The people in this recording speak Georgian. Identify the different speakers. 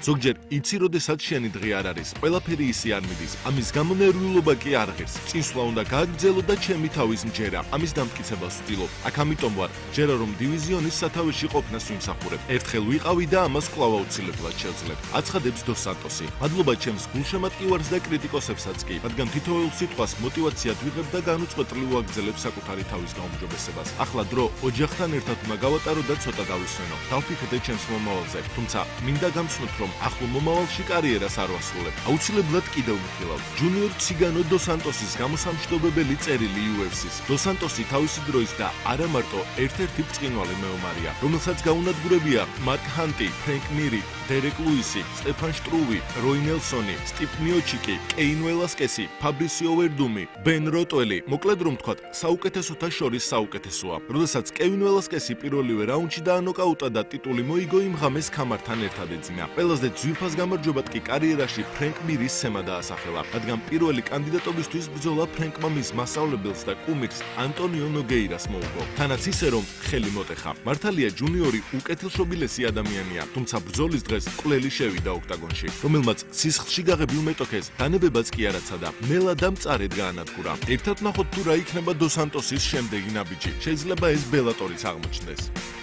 Speaker 1: ზოგჯერ იცი, როდესაც შენი დღე არ არის, ყველაფერი ისე არ მიდის. ამის გამო ნერვიულობა კი არ ღირს. წინსვლა უნდა გააგრძელო და ჩემი თავის მჯერა. ამის დამტკიცებას ვცდილობ. აქ ამიტომ ვარ, ჯერა რომ დივიზიონის სათავეში ყოფნას ვიმსახურებ. ერთხელ ვიყავი და ამას კვლავ აუცილებლად შევძლებ. აცხადებს დოს სანტოსი. მადლობა ჩემს გულშემატკივარს და კრიტიკოსებსაც კი, რადგან თითოეულ სიტყვას მოტივაციად ვიღებ და განუწყვეტლივ ვაგრძელებ საკუთარი თავის გაუმჯობესებას. ახლა დრო ოჯახთან ერთად უნდა გავატარო და ცოტა დავისვენო. დავფიქრდე ჩემს მომავალზე, თუმცა მინდა გამცნოთ, რომ ახლო მომავალში კარიერას არ ვასრულებ. აუცილებლად კიდევ ვიხილავ. ჯუნიორ ციგანო დოს სანტოსის გამოსამშვიდობებელი წერილი UFC-ს. დოს სანტოსი თავისი დროის და არა მარტო ერთ-ერთი ბრწყინვალე მეომარია, რომელსაც გაუნადგურებია მარკ ჰანტი, ფრენკ მირი, დერეკ ლუისი, სტეფან შტრუვი, როი ნელსონი, სტივ მიოჩიკი, კეინ ველასკესი, ფაბრისიო ვერდუმი, ბენ როტველი. მოკლედ რომ ვთქვათ, საუკეთესოთა შორის საუკეთესოა. როდესაც კევინ ველასკესი პირველივე რაუნდში დაანოკაუტა და ტიტული მოიგო, იმ ღამეს ქამართან ერთად ეძინა. ყველაზე ძვირფას გამარჯვებად კი კარიერაში ფრენკ მირის სცემა დაასახელა, რადგან პირველი კანდიდატობისთვის ბრძოლა ფრენკმა მის მასწავლებელს და კუმირს ანტონიო ნოგეირას მოუგო. თანაც ისე რომ ხელი მოტეხა. მართალია ჯუნიორი უკეთილშობილესი ადამიანია, თუმცა ბრძოლის დღეს კვლელი შევიდა ოქტაგონში, რომელმაც სისხლში გაღებილ მეტოქეს განებებაც კი არაცადა. მელა და მწარედ გაანადგურა. ერთად ნახოთ თუ რა იქნება დოს სანტოსის შემდეგი ნაბიჯი. შეიძლება ეს ბელატორიც აღმოჩნდეს.